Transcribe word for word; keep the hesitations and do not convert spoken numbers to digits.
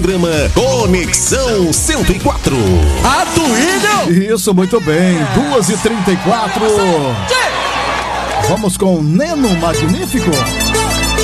Programa Conexão cento e quatro. Atuílio! Isso, muito bem. duas e trinta e quatro. Vamos com Neno Magnífico.